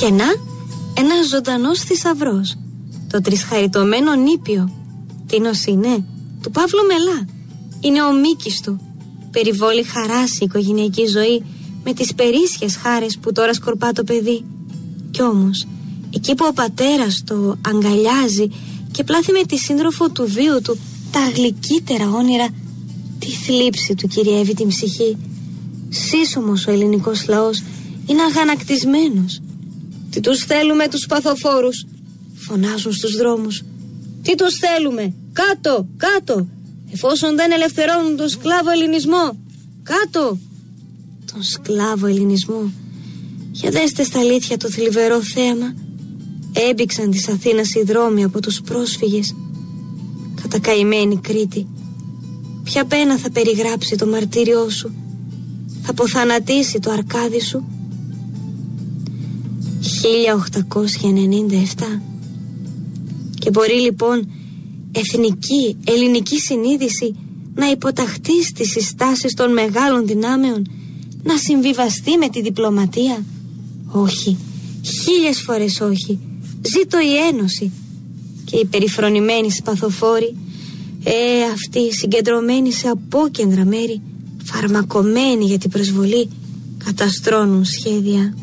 Και να, ένας ζωντανός θησαυρός, το τρισχαριτωμένο νήπιο. Τίνος είναι, του Παύλου Μελά. Είναι ο Μίκης του. Περιβόλει χαράς η οικογενειακή ζωή με τις περίσσιες χάρες που τώρα σκορπά το παιδί. Κι όμως, εκεί που ο πατέρας το αγκαλιάζει και πλάθει με τη σύντροφο του βίου του τα γλυκύτερα όνειρα, τη θλίψη του κυριεύει την ψυχή. Σύσσωμος ο ελληνικός λαός είναι αγανακτισμένος. Τι τους θέλουμε τους παθοφόρους, φωνάζουν στους δρόμους. Τι τους θέλουμε, κάτω, κάτω, εφόσον δεν ελευθερώνουν τον σκλάβο ελληνισμό. Κάτω, τον σκλάβο ελληνισμό. Για δέστε στα αλήθεια το θλιβερό θέαμα. Έμπηξαν της Αθήνας οι δρόμοι από τους πρόσφυγες. Κατακαημένη Κρήτη, ποια πένα θα περιγράψει το μαρτύριό σου, θα αποθανατήσει το αρκάδι σου. 1897. Και μπορεί λοιπόν εθνική, ελληνική συνείδηση να υποταχθεί στις συστάσεις των μεγάλων δυνάμεων, να συμβιβαστεί με τη διπλωματία? Όχι, 1000 φορές όχι. Ζήτω η Ένωση. Και οι περιφρονημένοι σπαθοφόροι, αυτοί συγκεντρωμένοι σε απόκεντρα μέρη, φαρμακωμένοι για την προσβολή, καταστρώνουν σχέδια.